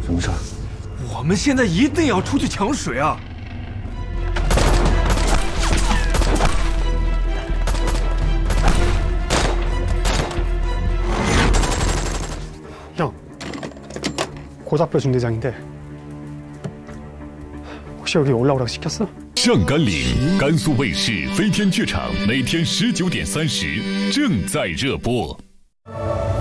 什么事儿？ 我们现在一定要出去抢水啊！ 형, 고작뼈 중대장인데 혹시 여기 올라오라고 시켰어? 上甘岭，甘肃卫视飞天剧场每天19:30正在热播。